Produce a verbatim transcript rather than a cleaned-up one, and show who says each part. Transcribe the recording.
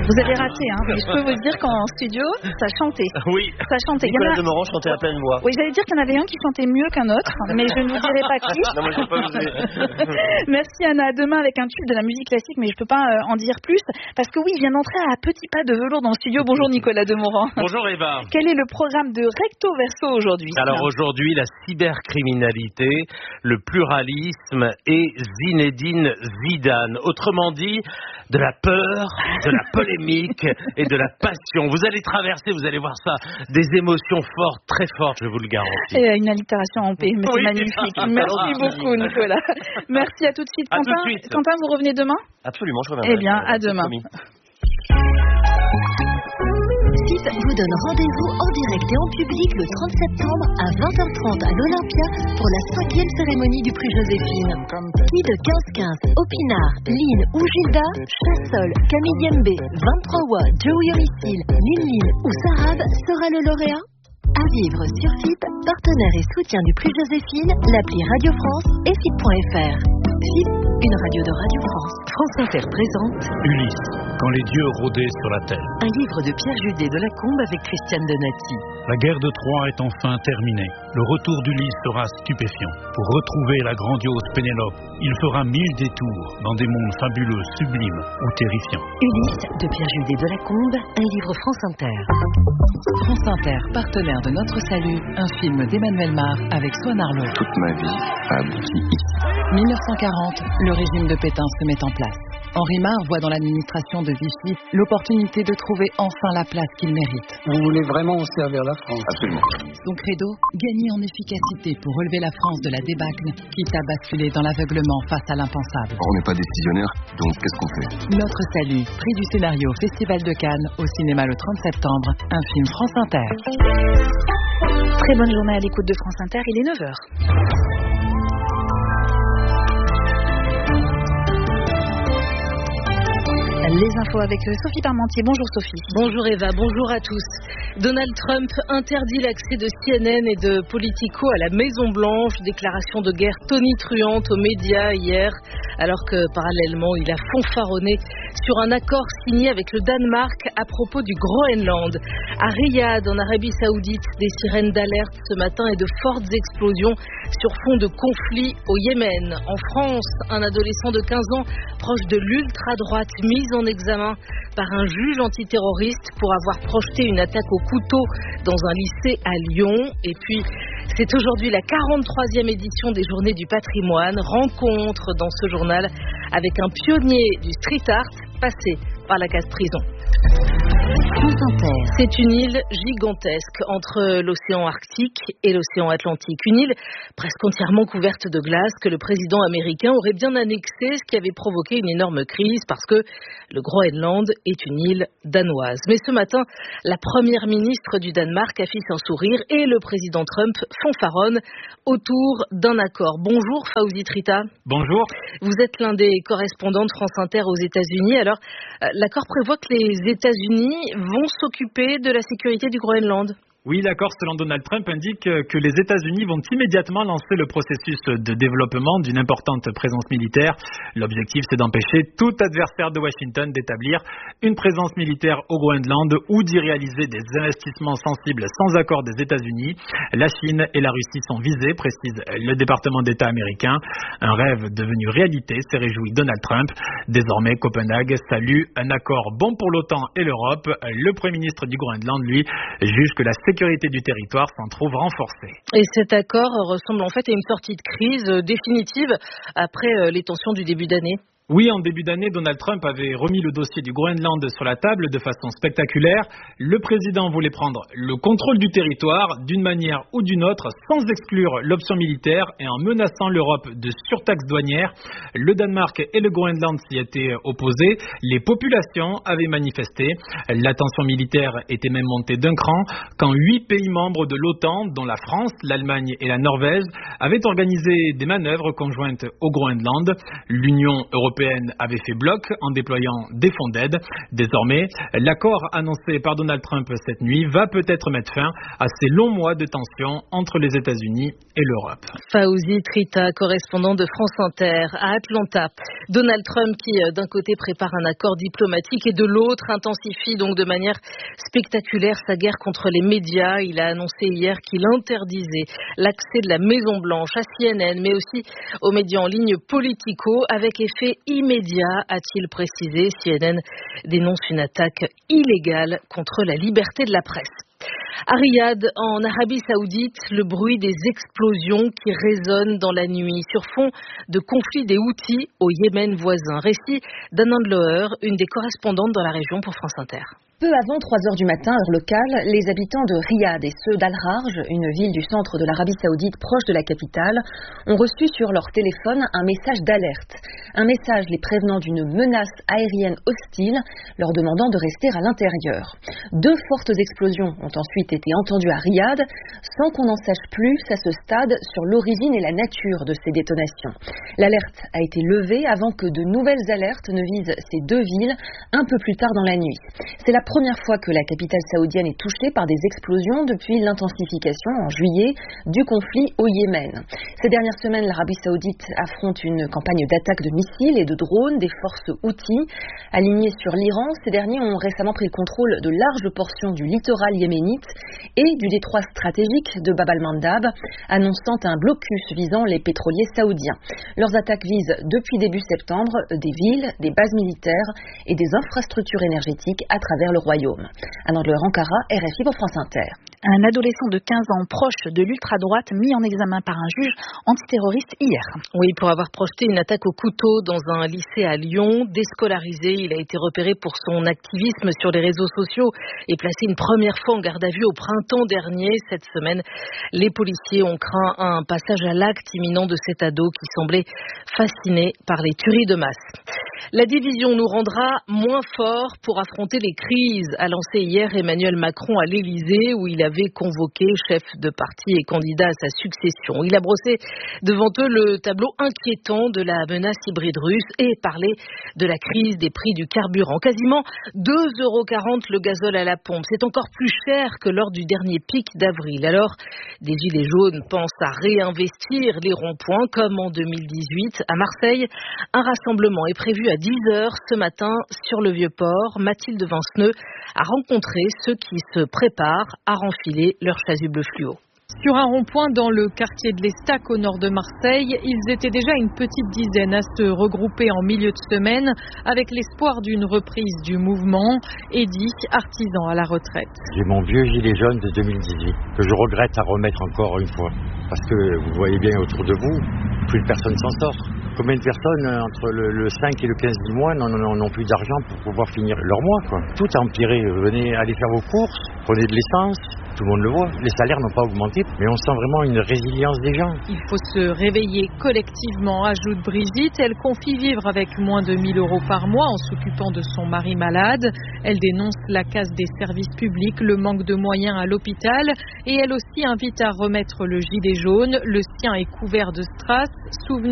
Speaker 1: Vous avez raté, hein, mais je peux vous dire qu'en studio, ça chantait.
Speaker 2: Oui.
Speaker 1: Ça chantait.
Speaker 2: Nicolas
Speaker 1: a...
Speaker 2: Demorand chantait à pleine voix.
Speaker 1: Oui, j'allais dire qu'il y en avait un qui chantait mieux qu'un autre, mais je ne vous dirai pas qui.
Speaker 2: Non, moi, j'ai pas osé.
Speaker 1: Merci Anna. À demain avec un tube de la musique classique, mais je peux pas euh, en dire plus, parce que oui, il vient d'entrer à petits pas de velours dans le studio. Bonjour Nicolas Demorand.
Speaker 3: Bonjour Eva.
Speaker 1: Quel est le programme de Recto Verso aujourd'hui?
Speaker 3: Alors aujourd'hui, la cybercriminalité, le pluralisme et Zinedine Zidane. Autrement dit, de la peur, de la polémique et de la passion. Vous allez traverser, vous allez voir ça, des émotions fortes, très fortes, je vous le garantis.
Speaker 1: Et une allitération en paix, mais c'est
Speaker 3: Oui.
Speaker 1: magnifique. Merci beaucoup Nicolas. Merci à tout de suite.
Speaker 3: À
Speaker 1: Quentin,
Speaker 3: tout de suite.
Speaker 1: Quentin, vous revenez demain?
Speaker 2: Absolument, je reviendrai.
Speaker 1: Eh bien, à demain.
Speaker 4: F I P vous donne rendez-vous en direct et en public le trente septembre à vingt heures trente à l'Olympia pour la cinquième cérémonie du prix Joséphine. Qui de quinze quinze, Opinard, Lynn ou Gilda, Chassol, Camille Yembe, vingt-trois Wa, Joey Homicile, Lynn Lynn ou Sarab sera le lauréat? À vivre sur F I P, partenaire et soutien du prix Joséphine, l'appli Radio France et F I P point F R. F I P, une radio de Radio France. France Inter présente
Speaker 5: Ulysse, quand les dieux rôdaient sur la terre.
Speaker 4: un livre de Pierre Judet de Lacombe avec Christiane Donati.
Speaker 5: La guerre de Troie est enfin terminée. Le retour d'Ulysse sera stupéfiant. Pour retrouver la grandiose Pénélope, il fera mille détours dans des mondes fabuleux, sublimes ou terrifiants.
Speaker 4: Ulysse de Pierre Judet de Lacombe, un livre France Inter.
Speaker 6: France Inter, partenaire de Notre Salut, un film d'Emmanuel Mar avec Swan Arlo.
Speaker 7: Toute ma vie a abouti ici.
Speaker 6: mille neuf cent quarante, le régime de Pétain se met en place. Henri Mar voit dans l'administration de Vichy l'opportunité de trouver enfin la place qu'il mérite.
Speaker 8: Vous voulez vraiment servir la France?
Speaker 7: Absolument.
Speaker 6: Son credo, gagner en efficacité pour relever la France de la débâcle, quitte à basculer dans l'aveuglement face à l'impensable.
Speaker 7: On n'est pas décisionnaire, donc qu'est-ce qu'on fait?
Speaker 6: Notre Salut, prix du scénario Festival de Cannes, au cinéma le trente septembre, un film France Inter.
Speaker 1: Très bonne journée à l'écoute de France Inter, il est neuf heures. Les infos avec Sophie Parmentier. Bonjour Sophie.
Speaker 9: Bonjour Eva, bonjour à tous. Donald Trump interdit l'accès de C N N et de Politico à la Maison Blanche. Déclaration de guerre tonitruante aux médias hier, alors que parallèlement il a fanfaronné sur un accord signé avec le Danemark à propos du Groenland. À Riyad, en Arabie Saoudite, des sirènes d'alerte ce matin et de fortes explosions sur fond de conflit au Yémen. En France, un adolescent de quinze ans proche de l'ultra-droite mis en examen par un juge antiterroriste pour avoir projeté une attaque au couteau dans un lycée à Lyon. Et puis, c'est aujourd'hui la quarante-troisième édition des Journées du patrimoine. Rencontre dans ce journal avec un pionnier du street art passé par la case prison. C'est une île gigantesque entre l'océan Arctique et l'océan Atlantique. Une île presque entièrement couverte de glace que le président américain aurait bien annexée, ce qui avait provoqué une énorme crise parce que le Groenland est une île danoise. Mais ce matin, la première ministre du Danemark affiche un sourire et le président Trump fanfaronne autour d'un accord. Bonjour Fawzi Trita.
Speaker 10: Bonjour.
Speaker 9: Vous êtes l'un des correspondants de France Inter aux États-Unis. Alors, l'accord prévoit que les États-Unis vont s'occuper de la sécurité du Groenland.
Speaker 10: Oui, l'accord selon Donald Trump indique que les États-Unis vont immédiatement lancer le processus de développement d'une importante présence militaire. L'objectif, c'est d'empêcher tout adversaire de Washington d'établir une présence militaire au Groenland ou d'y réaliser des investissements sensibles sans accord des États-Unis. La Chine et la Russie sont visées, précise le département d'État américain. Un rêve devenu réalité, s'est réjoui Donald Trump. Désormais, Copenhague salue un accord bon pour l'OTAN et l'Europe. Le Premier ministre du Groenland, lui, juge que la sécurité sécurité du territoire s'en trouve renforcée.
Speaker 9: Et cet accord ressemble en fait à une sortie de crise définitive après les tensions du début d'année.
Speaker 10: Oui, en début d'année, Donald Trump avait remis le dossier du Groenland sur la table de façon spectaculaire. Le président voulait prendre le contrôle du territoire d'une manière ou d'une autre, sans exclure l'option militaire et en menaçant l'Europe de surtaxes douanières. Le Danemark et le Groenland s'y étaient opposés. Les populations avaient manifesté. La tension militaire était même montée d'un cran quand huit pays membres de l'OTAN, dont la France, l'Allemagne et la Norvège, avaient organisé des manœuvres conjointes au Groenland. L'Union européenne européenne avait fait bloc en déployant des fonds d'aide. Désormais, l'accord annoncé par Donald Trump cette nuit va peut-être mettre fin à ces longs mois de tension entre les États-Unis et l'Europe.
Speaker 9: Fauzi Trita, correspondant de France Inter à Atlanta. Donald Trump qui d'un côté prépare un accord diplomatique et de l'autre intensifie donc de manière spectaculaire sa guerre contre les médias. Il a annoncé hier qu'il interdisait l'accès de la Maison-Blanche à C N N mais aussi aux médias en ligne Politico avec effet immédiat, a-t-il précisé. C N N dénonce une attaque illégale contre la liberté de la presse. À Riyad, en Arabie Saoudite, le bruit des explosions qui résonnent dans la nuit sur fond de conflit des Houthis au Yémen voisin. Récit d'Anand Loher, une des correspondantes dans la région pour France Inter.
Speaker 11: Peu avant trois heures du matin, heure locale, les habitants de Riyad et ceux d'Al-Rarj, une ville du centre de l'Arabie Saoudite proche de la capitale, ont reçu sur leur téléphone un message d'alerte. Un message les prévenant d'une menace aérienne hostile, leur demandant de rester à l'intérieur. Deux fortes explosions ont ensuite été entendues à Riyad, sans qu'on en sache plus à ce stade sur l'origine et la nature de ces détonations. L'alerte a été levée avant que de nouvelles alertes ne visent ces deux villes un peu plus tard dans la nuit. C'est la première fois que la capitale saoudienne est touchée par des explosions depuis l'intensification en juillet du conflit au Yémen. Ces dernières semaines, l'Arabie Saoudite affronte une campagne d'attaques de missiles et de drones des forces Houthis. Alignés sur l'Iran, ces derniers ont récemment pris le contrôle de larges portions du littoral yéménite et du détroit stratégique de Bab al-Mandab, annonçant un blocus visant les pétroliers saoudiens. Leurs attaques visent depuis début septembre des villes, des bases militaires et des infrastructures énergétiques à travers le royaume. Anand Loher, Ankara, R F I pour France Inter.
Speaker 1: Un adolescent de quinze ans proche de l'ultra-droite mis en examen par un juge antiterroriste hier.
Speaker 9: Oui, pour avoir projeté une attaque au couteau dans un lycée à Lyon. Déscolarisé, il a été repéré pour son activisme sur les réseaux sociaux et placé une première fois en garde à vue au printemps dernier. Cette semaine, les policiers ont craint un passage à l'acte imminent de cet ado qui semblait fasciné par les tueries de masse. La division nous rendra moins forts pour affronter les crises, a lancé hier Emmanuel Macron à l'Élysée où il avait convoqué chefs de parti et candidats à sa succession. Il a brossé devant eux le tableau inquiétant de la menace hybride russe et parlé de la crise des prix du carburant. Quasiment deux euros quarante le gazole à la pompe. C'est encore plus cher que lors du dernier pic d'avril. Alors, des gilets jaunes pensent à réinvestir les ronds-points comme en deux mille dix-huit. À Marseille, un rassemblement est prévu à dix heures ce matin sur le Vieux-Port. Mathilde Vinceneux a rencontré ceux qui se préparent à renfiler leur chasuble fluo.
Speaker 12: Sur un rond-point dans le quartier de l'Estac au nord de Marseille, ils étaient déjà une petite dizaine à se regrouper en milieu de semaine avec l'espoir d'une reprise du mouvement. Eddy, artisan à la retraite.
Speaker 13: J'ai mon vieux gilet jaune de deux mille dix-huit que je regrette à remettre encore une fois. Parce que vous voyez bien autour de vous, plus personne s'en sort. Combien de personnes entre le, le cinq et le quinze du mois n'ont plus d'argent pour pouvoir finir leur mois, quoi. Tout a empiré. Venez aller faire vos courses, prenez de l'essence, tout le monde le voit. Les salaires n'ont pas augmenté, mais on sent vraiment une résilience des gens.
Speaker 12: Il faut se réveiller collectivement, ajoute Brigitte. Elle confie vivre avec moins de mille euros par mois en s'occupant de son mari malade. Elle dénonce la casse des services publics, le manque de moyens à l'hôpital et elle aussi invite à remettre le gilet jaune. Le sien est couvert de strass. Souvenez